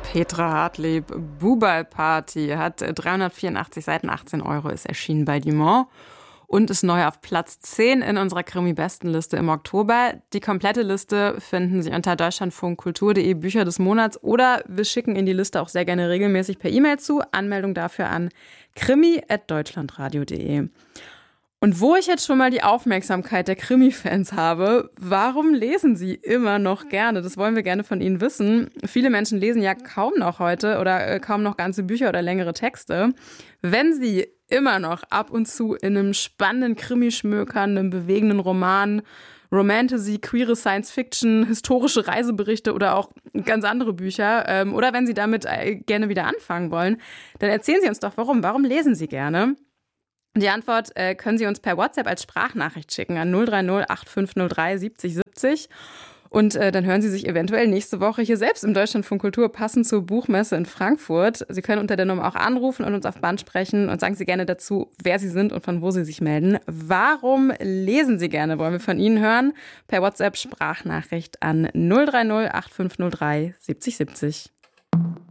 Petra Hartlieb, Bubal Party, hat 384 Seiten, 18 €, ist erschienen bei Dumont und ist neu auf Platz 10 in unserer Krimi-Bestenliste im Oktober. Die komplette Liste finden Sie unter deutschlandfunkkultur.de Bücher des Monats oder wir schicken Ihnen die Liste auch sehr gerne regelmäßig per E-Mail zu. Anmeldung dafür an krimi@deutschlandradio.de. Und wo ich jetzt schon mal die Aufmerksamkeit der Krimi-Fans habe, warum lesen Sie immer noch gerne? Das wollen wir gerne von Ihnen wissen. Viele Menschen lesen ja kaum noch heute oder kaum noch ganze Bücher oder längere Texte. Wenn Sie immer noch ab und zu in einem spannenden Krimi schmökern, einem bewegenden Roman, Romantasy, queere Science-Fiction, historische Reiseberichte oder auch ganz andere Bücher, oder wenn Sie damit gerne wieder anfangen wollen, dann erzählen Sie uns doch, warum. Warum lesen Sie gerne? Die Antwort können Sie uns per WhatsApp als Sprachnachricht schicken an 030 8503 70 70. Und dann hören Sie sich eventuell nächste Woche hier selbst im Deutschlandfunk Kultur passend zur Buchmesse in Frankfurt. Sie können unter der Nummer auch anrufen und uns auf Band sprechen und sagen Sie gerne dazu, wer Sie sind und von wo Sie sich melden. Warum lesen Sie gerne? Wollen wir von Ihnen hören? Per WhatsApp Sprachnachricht an 030 8503 70 70.